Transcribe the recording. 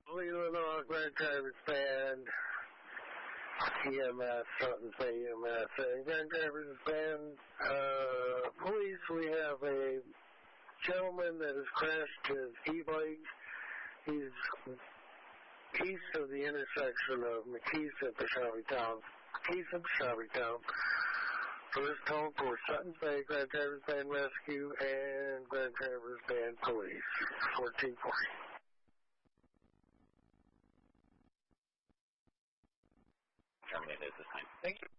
Illinois Grand Traverse Band, EMS, Sutton Bay EMS, and Grand Traverse Band, police, we have a gentleman that has crashed his e-bike. He's east of the intersection of McKees and Peshawi-Town. First call for Sutton Bay Grand Traverse Band Rescue and Grand Traverse Band Police, 1440. Terminated at this time. Thank you.